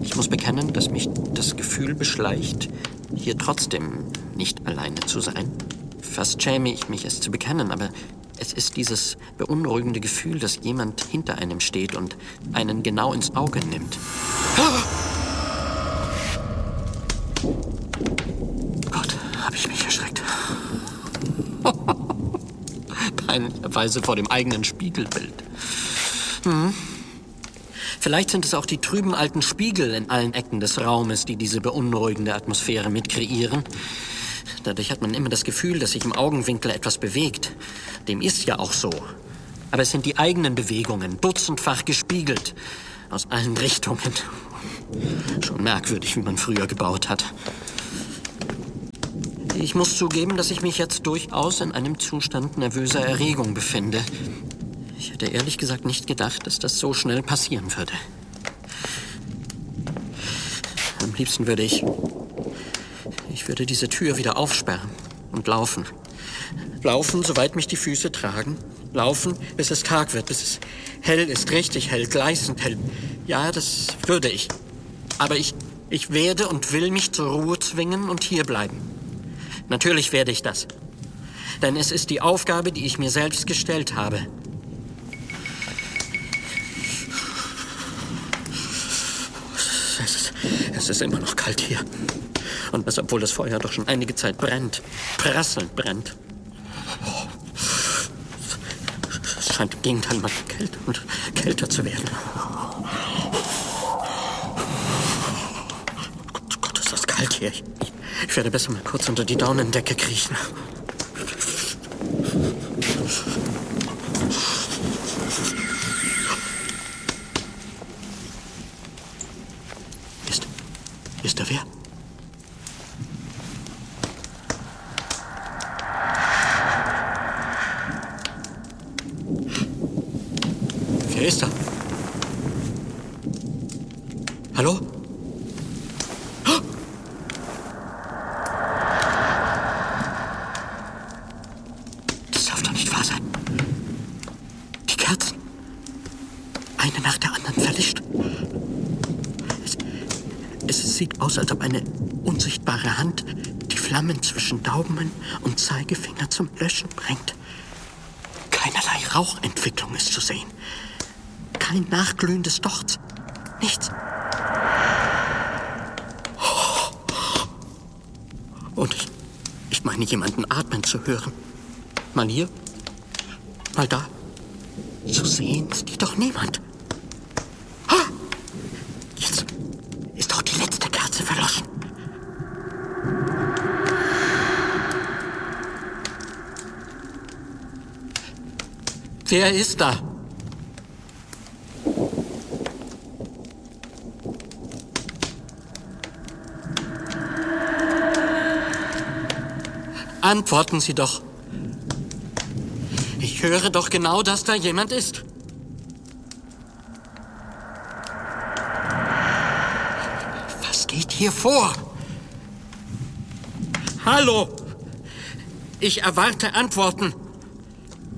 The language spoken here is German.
Ich muss bekennen, dass mich das Gefühl beschleicht, hier trotzdem nicht alleine zu sein. Fast schäme ich mich, es zu bekennen, aber es ist dieses beunruhigende Gefühl, dass jemand hinter einem steht und einen genau ins Auge nimmt. Gott, habe ich mich erschreckt. Peinlicherweise vor dem eigenen Spiegelbild. Vielleicht sind es auch die trüben alten Spiegel in allen Ecken des Raumes, die diese beunruhigende Atmosphäre mitkreieren. Dadurch hat man immer das Gefühl, dass sich im Augenwinkel etwas bewegt. Dem ist ja auch so. Aber es sind die eigenen Bewegungen, dutzendfach gespiegelt, aus allen Richtungen. Schon merkwürdig, wie man früher gebaut hat. Ich muss zugeben, dass ich mich jetzt durchaus in einem Zustand nervöser Erregung befinde. Ich hätte ehrlich gesagt nicht gedacht, dass das so schnell passieren würde. Am liebsten würde ich würde diese Tür wieder aufsperren und laufen. Laufen, soweit mich die Füße tragen. Laufen, bis es Tag wird, bis es hell ist, richtig hell, gleißend hell. Ja, das würde ich. Aber ich werde und will mich zur Ruhe zwingen und hier bleiben. Natürlich werde ich das. Denn es ist die Aufgabe, die ich mir selbst gestellt habe. Es ist immer noch kalt hier. Und das, obwohl das Feuer doch schon einige Zeit brennt. Prasselnd brennt. Es scheint im Gegenteil mal kälter und kälter zu werden. Gott, ist das kalt hier. Ich werde besser mal kurz unter die Daunendecke kriechen. Ist da wer? Wer ist da? Hallo? Das darf doch nicht wahr sein. Die Kerzen. Eine nach der anderen verlischt. Es sieht aus, als ob eine unsichtbare Hand die Flammen zwischen Daumen und Zeigefinger zum Löschen bringt. Keinerlei Rauchentwicklung ist zu sehen. Kein Nachglühen des Dochts. Nichts. Und ich meine, jemanden atmen zu hören. Mal hier, mal da. Zu sehen ist jedoch niemand. Jetzt ist auch die letzte Kerze verloschen. Wer ist da? Antworten Sie doch. Ich höre doch genau, dass da jemand ist. Was geht hier vor? Hallo? Ich erwarte Antworten.